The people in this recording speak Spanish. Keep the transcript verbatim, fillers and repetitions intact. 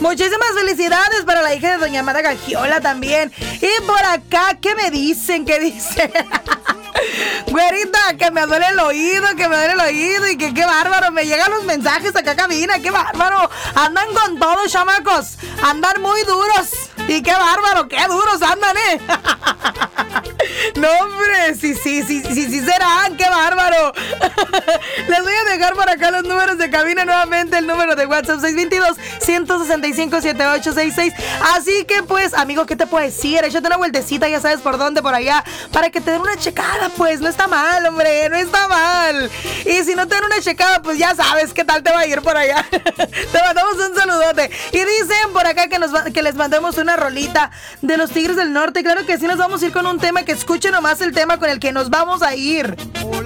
Muchísimas felicidades para la hija de doña Amada Gagiola también. Y por acá, ¿qué me dicen? ¿Qué dicen? Güerita, que me duele el oído, que me duele el oído y que qué bárbaro, me llegan los mensajes acá a cabina, qué bárbaro. Andan con todos, chamacos, andan muy duros. Y qué bárbaro, qué duros andan, ¿eh? No, hombre, sí, sí, sí, sí, sí serán, qué bárbaro. Les voy a dejar por acá los números de cabina nuevamente, el número de WhatsApp seis dos dos, uno seis cinco, siete ocho seis seis. Así que pues, amigo, ¿qué te puedo decir? Échate una vueltecita, ya sabes por dónde, por allá, para que te den una checada, pues, no está mal, hombre, no está mal. Y si no te dan una checada, pues ya sabes qué tal te va a ir por allá. Te mandamos un saludote. Y dicen por acá que, nos va, que les mandemos una rolita de los Tigres del Norte. Claro que sí, nos vamos a ir con un tema que escuchen nomás el tema con el que nos vamos a ir.